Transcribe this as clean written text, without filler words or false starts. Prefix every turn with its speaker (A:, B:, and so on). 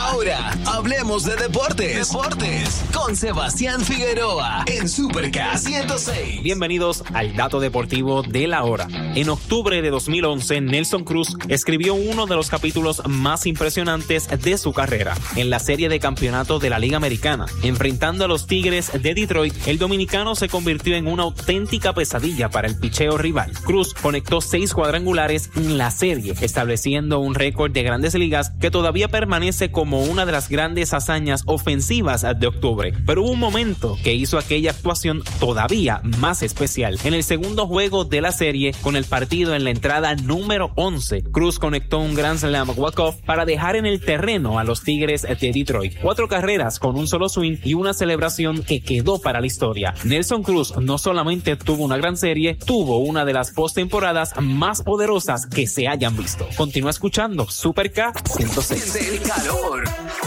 A: Ahora, hablemos de deportes. Con Sebastián Figueroa en Super K 106.
B: Bienvenidos al dato deportivo de la hora. En octubre de 2011, Nelson Cruz escribió uno de los capítulos más impresionantes de su carrera. En la serie de campeonato de la Liga Americana, enfrentando a los Tigres de Detroit, el dominicano se convirtió en una auténtica pesadilla para el picheo rival. Cruz conectó 6 cuadrangulares en la serie, estableciendo un récord de Grandes Ligas que todavía permanece como una de las grandes hazañas ofensivas de octubre. Pero hubo un momento que hizo aquella actuación todavía más especial. En el segundo juego de la serie, con el partido en la entrada número 11, Cruz conectó un Grand Slam walk-off para dejar en el terreno a los Tigres de Detroit. 4 carreras con un solo swing y una celebración que quedó para la historia. Nelson Cruz no solamente tuvo una gran serie, tuvo una de las postemporadas más poderosas que se hayan visto. Continúa escuchando Super K 106.
A: Desde el calor